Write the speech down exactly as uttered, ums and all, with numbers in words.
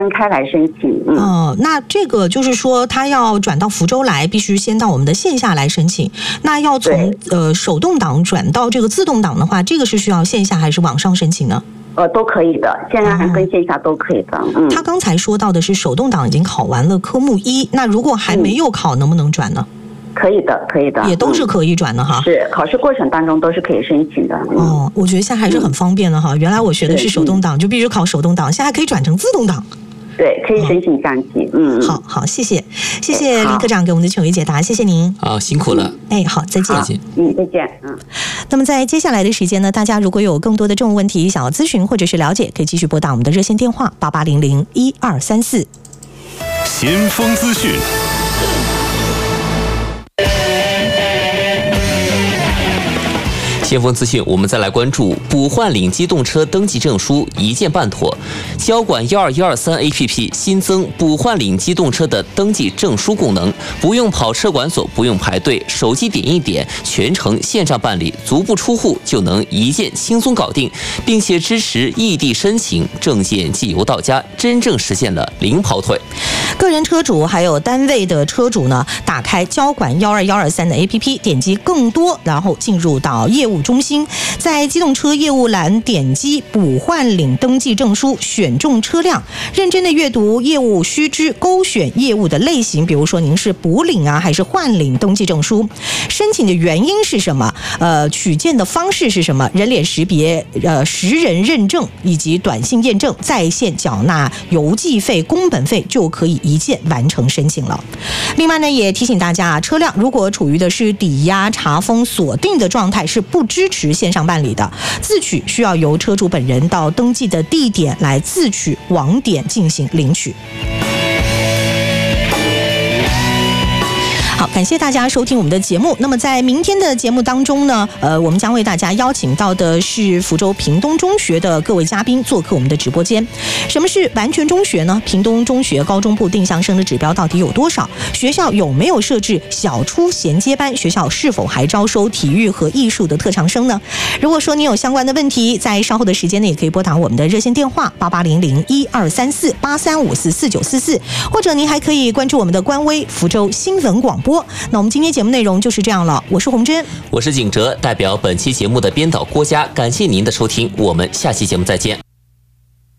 分开来申请。嗯， 哦，那这个就是说，他要转到福州来，必须先到我们的线下来申请。那要从呃手动挡转到这个自动挡的话，这个是需要线下还是网上申请呢？ 呃，都可以的，线上跟线下都可以的。嗯， 他刚才说到的是手动挡已经考完了科目一，那如果还没有考，能不能转呢？ 可以的，可以的， 也都是可以转的哈。 嗯、是考试过程当中都是可以申请的。嗯、 哦，我觉得现在还是很方便的哈。嗯、原来我学的是手动挡，就必须考手动挡，现在还可以转成自动挡。 对，可以申请降级。嗯， 好好，谢谢，谢谢林科长给我们的权威解答，谢谢您。 好，辛苦了。 哎，好，再见。 再见。 嗯，再见。嗯。 那么在接下来的时间呢，大家如果有更多的政务问题想要咨询或者是了解，可以继续拨打我们的热线电话八八零零一二三四。 先锋资讯。 先锋资讯，我们再来关注补换领机动车登记证书一键办妥。交管幺二幺二三 A P P 新增补换领机动车的登记证书功能，不用跑车管所，不用排队，手机点一点，全程线上办理，足不出户就能一键轻松搞定，并且支持异地申请，证件寄邮到家，真正实现了零跑腿。 个人车主还有单位的车主呢，打开交管幺二幺二三的 A P P， 点击更多，然后进入到业务中心，在机动车业务栏点击补换领登记证书，选中车辆，认真的阅读业务须知，勾选业务的类型，比如说您是补领啊还是换领登记证书，申请的原因是什么，呃，取件的方式是什么，人脸识别，呃，实人认证以及短信验证，在线缴纳邮寄费、工本费，就可以一键完成申请了。另外呢，也提醒大家啊，车辆如果处于的是抵押、查封、锁定的状态，是不支持线上办理的，自取需要由车主本人到登记的地点来自取网点进行领取。好，感谢大家收听我们的节目。那么在明天的节目当中呢，呃，我们将为大家邀请到的是福州屏东中学的各位嘉宾做客我们的直播间。什么是完全中学呢？屏东中学高中部定向生的指标到底有多少？学校有没有设置小初衔接班？学校是否还招收体育和艺术的特长生呢？如果说你有相关的问题，在稍后的时间呢，也可以拨打我们的热线电话八八零零一二三四八三五四四九四四，或者您还可以关注我们的官微福州新闻广播。那我们今天节目内容就是这样了，我是洪真， 我是景哲，代表本期节目的编导郭佳，感谢您的收听，我们下期节目再见。